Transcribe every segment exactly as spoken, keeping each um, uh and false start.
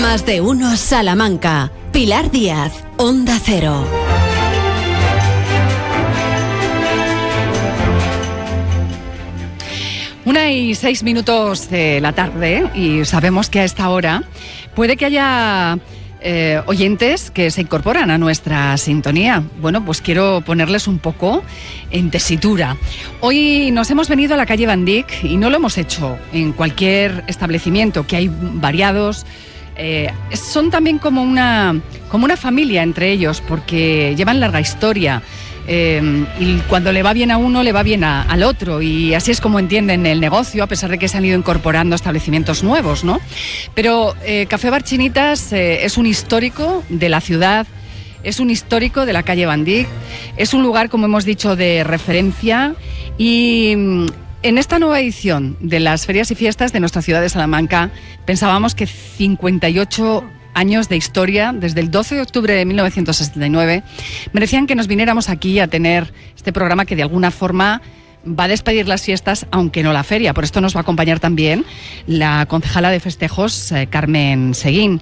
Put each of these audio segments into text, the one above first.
Más de uno Salamanca. Pilar Díaz, Onda Cero. Una y seis minutos de la tarde y sabemos que a esta hora puede que haya eh, oyentes que se incorporan a nuestra sintonía. Bueno, pues quiero ponerles un poco en tesitura. Hoy nos hemos venido a la calle Van Dyck y no lo hemos hecho en cualquier establecimiento, que hay variados. Eh, son también como una, como una familia entre ellos, porque llevan larga historia. Eh, y cuando le va bien a uno, le va bien a, al otro, y así es como entienden el negocio, a pesar de que se han ido incorporando establecimientos nuevos, ¿no? Pero eh, Café Bar Chinitas eh, es un histórico de la ciudad, es un histórico de la calle Van Dyck, es un lugar, como hemos dicho, de referencia. Y en esta nueva edición de las ferias y fiestas de nuestra ciudad de Salamanca, pensábamos que cincuenta y ocho años de historia, desde el doce de octubre de mil novecientos sesenta y nueve, merecían que nos viniéramos aquí a tener este programa que de alguna forma va a despedir las fiestas, aunque no la feria. Por esto nos va a acompañar también la concejala de festejos, eh, Carmen Seguín.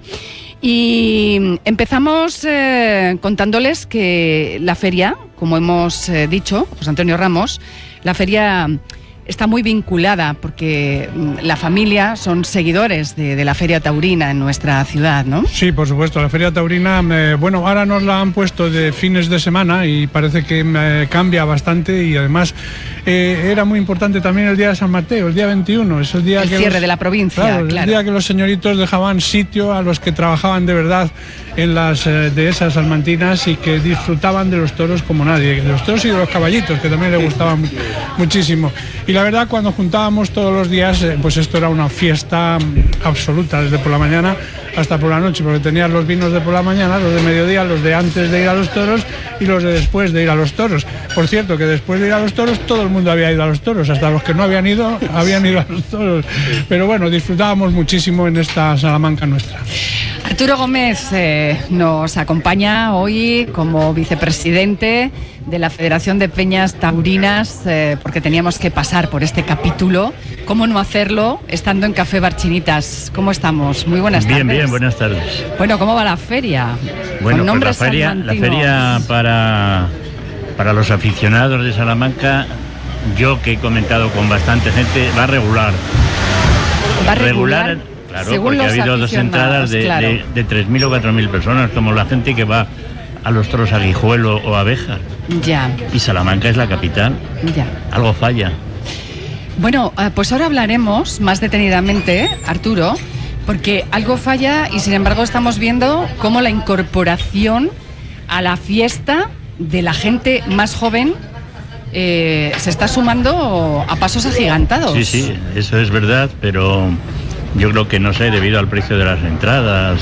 Y empezamos eh, contándoles que la feria, como hemos eh, dicho, José Antonio Ramos, la feria está muy vinculada porque la familia son seguidores de, de la Feria Taurina en nuestra ciudad, ¿no? Sí, por supuesto. La Feria Taurina, eh, bueno, ahora nos la han puesto de fines de semana y parece que eh, cambia bastante, y además eh, era muy importante también el día de San Mateo, el día veintiuno. Es el día el que cierre los, de la provincia, claro, claro. El día que los señoritos dejaban sitio a los que trabajaban de verdad en las eh, dehesas salmantinas y que disfrutaban de los toros como nadie, de los toros y de los caballitos, que también les gustaban muchísimo. Y la verdad, cuando juntábamos todos los días, eh, pues esto era una fiesta absoluta, desde por la mañana hasta por la noche, porque tenías los vinos de por la mañana, los de mediodía, los de antes de ir a los toros y los de después de ir a los toros. Por cierto, que después de ir a los toros todo el mundo había ido a los toros, hasta los que no habían ido, habían ido a los toros. Pero bueno, disfrutábamos muchísimo en esta Salamanca nuestra. Arturo Gómez eh, nos acompaña hoy como vicepresidente de la Federación de Peñas Taurinas, eh, porque teníamos que pasar por este capítulo. ¿Cómo no hacerlo estando en Café Bar Chinitas? ¿Cómo estamos? Muy buenas tardes. Bien, bien, buenas tardes. Bueno, ¿cómo va la feria? Bueno, pues la feria, la feria para, para los aficionados de Salamanca, yo que he comentado con bastante gente, va regular. ¿Va regular? regular Claro, porque ha habido dos entradas de, claro. de, de tres mil o cuatro mil personas, como la gente que va a los toros a Guijuelo o a Béjar. Ya. Y Salamanca es la capital. Ya. Algo falla. Bueno, pues ahora hablaremos más detenidamente, Arturo, porque algo falla y sin embargo estamos viendo cómo la incorporación a la fiesta de la gente más joven eh, se está sumando a pasos agigantados. Sí, sí, eso es verdad, pero yo creo que, no sé, debido al precio de las entradas,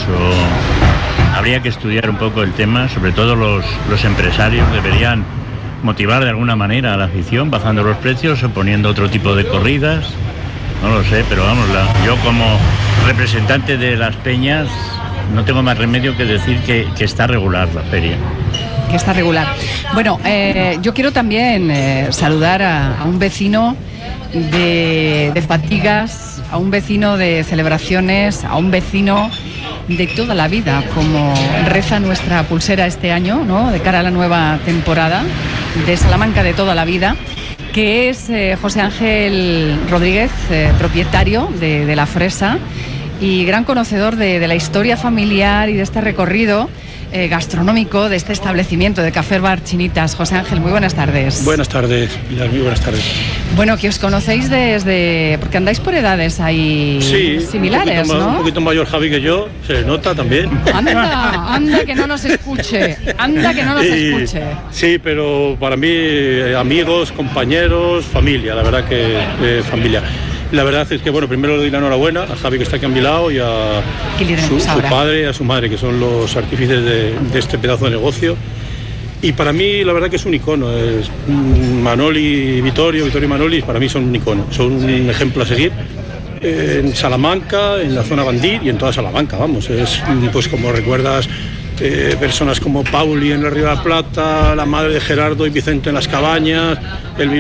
o habría que estudiar un poco el tema. Sobre todo los, los empresarios deberían motivar de alguna manera a la afición, bajando los precios o poniendo otro tipo de corridas. No lo sé, pero vamos, la, yo como representante de las peñas no tengo más remedio que decir que, que está regular la feria. Que está regular. Bueno, eh, yo quiero también eh, saludar a, a un vecino de, de fatigas, a un vecino de celebraciones, a un vecino de toda la vida, como reza nuestra pulsera este año, ¿no?, de cara a la nueva temporada de Salamanca de toda la vida, que es eh, José Ángel Rodríguez, eh, propietario de, de La Fresa y gran conocedor de, de la historia familiar y de este recorrido eh, gastronómico de este establecimiento de Café Bar Chinitas. José Ángel, muy buenas tardes. Buenas tardes, Pilar, muy buenas tardes. Bueno, que os conocéis desde... porque andáis por edades ahí sí, similares, un ¿no? Un poquito mayor Javi que yo, se le nota también. Anda, anda que no nos escuche, anda que no nos y, escuche. Sí, pero para mí, eh, amigos, compañeros, familia, la verdad que eh, familia. La verdad es que, bueno, primero le doy la enhorabuena a Javi, que está aquí a mi lado, y a su, su padre y a su madre, que son los artífices de, de este pedazo de negocio. Y para mí, la verdad que es un icono. Es Manoli, Vittorio, Vittorio y Manoli, para mí son un icono, son un ejemplo a seguir. En Salamanca, en la zona Van Dyck y en toda Salamanca, vamos. Es, pues como recuerdas, eh, personas como Pauli en el Río de la Plata, la madre de Gerardo y Vicente en Las Cabañas, el